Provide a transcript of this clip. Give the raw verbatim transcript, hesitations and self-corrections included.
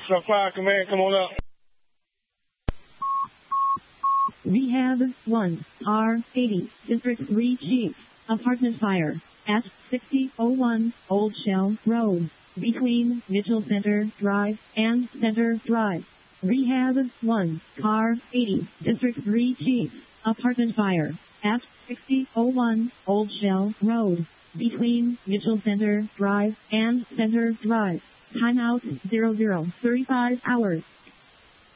Truck five, command, come on up. Rehab one, R eighty, District three Chief, apartment fire, at sixty oh one Old Shell Road, between Mitchell Center Drive and Center Drive. Rehab one, Car eighty, District three Chief, apartment fire, at sixty oh one Old Shell Road, between Mitchell Center Drive and Center Drive. Timeout zero zero thirty-five hours.